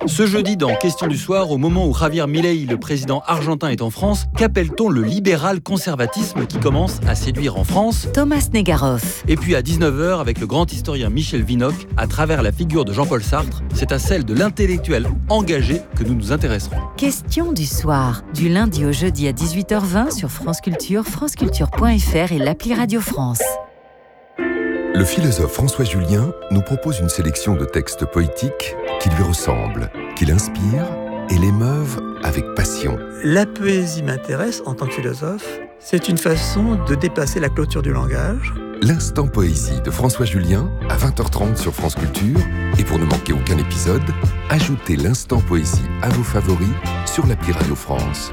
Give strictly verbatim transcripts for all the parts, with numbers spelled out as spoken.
Ce jeudi, dans Question du soir, au moment où Javier Milei, le président argentin, est en France, qu'appelle-t-on le libéral conservatisme qui commence à séduire en France ? Thomas Negaroff. Et puis à dix-neuf heures, avec le grand historien Michel Vinocq, à travers la figure de Jean-Paul Sartre, c'est à celle de l'intellectuel engagé que nous nous intéresserons. Question du soir, du lundi au jeudi à dix-huit heures vingt sur France Culture, franceculture point f r et l'appli Radio France. Le philosophe François Julien nous propose une sélection de textes poétiques qui lui ressemblent, qui l'inspirent et l'émeuvent avec passion. La poésie m'intéresse en tant que philosophe. C'est une façon de dépasser la clôture du langage. L'instant poésie de François Julien à vingt heures trente sur France Culture. Et pour ne manquer aucun épisode, ajoutez l'instant poésie à vos favoris sur l'appli Radio France.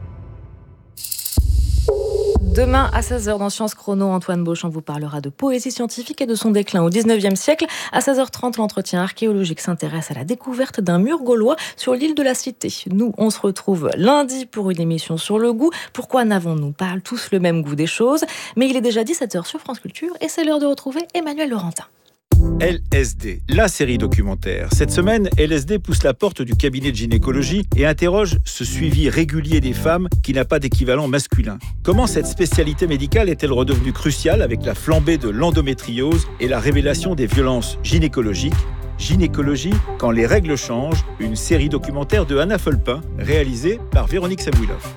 Demain à seize heures dans Sciences Chrono, Antoine Beauchamp vous parlera de poésie scientifique et de son déclin au dix-neuvième siècle. À seize heures trente, l'entretien archéologique s'intéresse à la découverte d'un mur gaulois sur l'île de la Cité. Nous, on se retrouve lundi pour une émission sur le goût. Pourquoi n'avons-nous pas tous le même goût des choses ? Mais il est déjà dix-sept heures sur France Culture et c'est l'heure de retrouver Emmanuel Laurentin. L S D, la série documentaire. Cette semaine, L S D pousse la porte du cabinet de gynécologie et interroge ce suivi régulier des femmes qui n'a pas d'équivalent masculin. Comment cette spécialité médicale est-elle redevenue cruciale avec la flambée de l'endométriose et la révélation des violences gynécologiques ? Gynécologie, quand les règles changent, une série documentaire de Anna Fulpin, réalisée par Véronique Samuilov.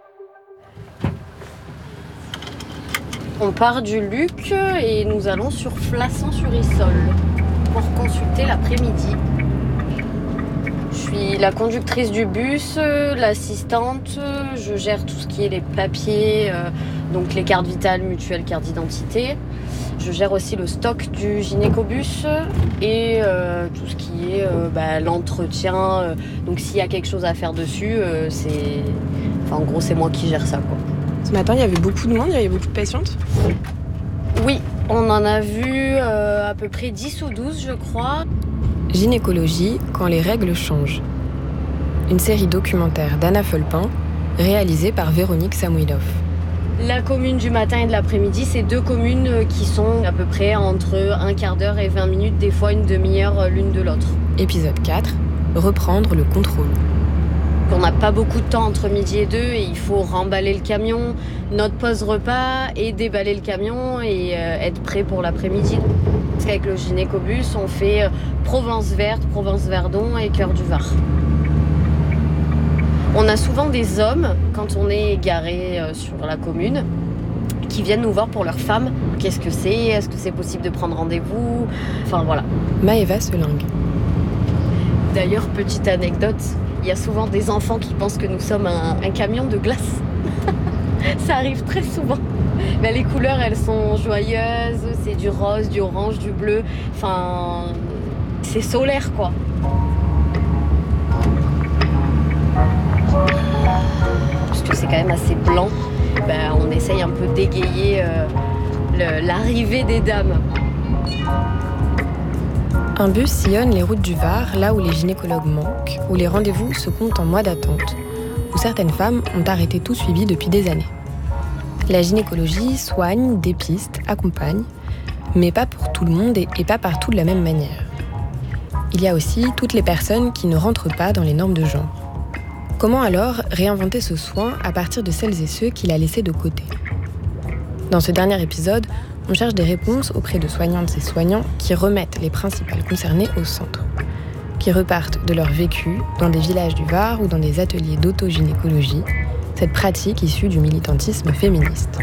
On part du Luc et nous allons sur Flassan-sur-Issol pour consulter l'après-midi. Je suis la conductrice du bus, l'assistante, je gère tout ce qui est les papiers, donc les cartes vitales, mutuelles, cartes d'identité. Je gère aussi le stock du gynécobus et euh, tout ce qui est euh, bah, l'entretien. Euh, donc s'il y a quelque chose à faire dessus, euh, c'est... Enfin, en gros, c'est moi qui gère ça, quoi. Ce matin, il y avait beaucoup de monde, il y avait beaucoup de patientes. Oui, on en a vu euh, à peu près dix ou douze, je crois. Gynécologie, quand les règles changent. Une série documentaire d'Anna Fulpin, réalisée par Véronique Samuilov. La commune du matin et de l'après-midi, c'est deux communes qui sont à peu près entre un quart d'heure et vingt minutes, des fois une demi-heure l'une de l'autre. Épisode quatre, reprendre le contrôle. On n'a pas beaucoup de temps entre midi et deux et il faut remballer le camion, notre pause repas et déballer le camion et euh, être prêt pour l'après-midi. Parce qu'avec le gynécobus, on fait euh, Provence verte, Provence Verdon et Cœur du Var. On a souvent des hommes, quand on est garé euh, sur la commune, qui viennent nous voir pour leur femme. Qu'est-ce que c'est ? Est-ce que c'est possible de prendre rendez-vous ? Enfin voilà. Maëva Selingue. D'ailleurs, petite anecdote, il y a souvent des enfants qui pensent que nous sommes un, un camion de glace. Ça arrive très souvent. Mais les couleurs, elles sont joyeuses. C'est du rose, du orange, du bleu. Enfin, c'est solaire, quoi. Parce que c'est quand même assez blanc. Ben, on essaye un peu d'égayer euh, le, l'arrivée des dames. Un bus sillonne les routes du Var, là où les gynécologues manquent, où les rendez-vous se comptent en mois d'attente, où certaines femmes ont arrêté tout suivi depuis des années. La gynécologie soigne, dépiste, accompagne, mais pas pour tout le monde et, et pas partout de la même manière. Il y a aussi toutes les personnes qui ne rentrent pas dans les normes de genre. Comment alors réinventer ce soin à partir de celles et ceux qu'il a laissés de côté ? Dans ce dernier épisode, on cherche des réponses auprès de soignantes et soignants qui remettent les principales concernées au centre, qui repartent de leur vécu dans des villages du Var ou dans des ateliers d'autogynécologie, cette pratique issue du militantisme féministe.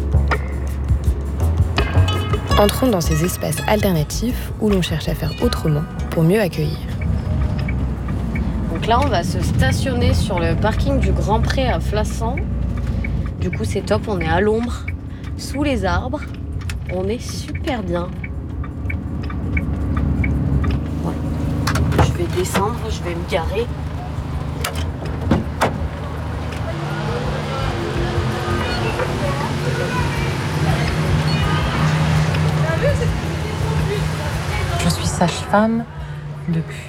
Entrons dans ces espaces alternatifs où l'on cherche à faire autrement pour mieux accueillir. Donc là, on va se stationner sur le parking du Grand Pré à Flassan. Du coup, c'est top, on est à l'ombre, sous les arbres. On est super bien. Ouais. Je vais descendre, je vais me garer. Je suis sage-femme depuis